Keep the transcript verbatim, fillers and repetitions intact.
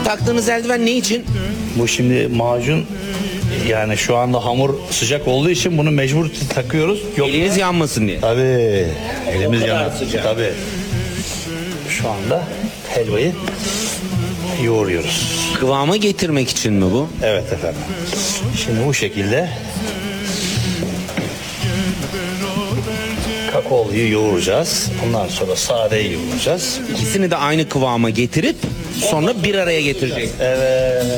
taktığınız eldiven ne için? Bu şimdi macun, yani şu anda hamur sıcak olduğu için bunu mecbur takıyoruz. Yok. Eliniz yanmasın diye. Tabii. Elimiz O kadar yanar. sıcak. Tabii. Şu anda helvayı yoğuruyoruz. Kıvama getirmek için mi bu? Evet efendim. Şimdi bu şekilde kakaoluyu yoğuracağız. Ondan sonra sadeyi yoğuracağız. İkisini de aynı kıvama getirip sonra bir araya getirecek. Evet.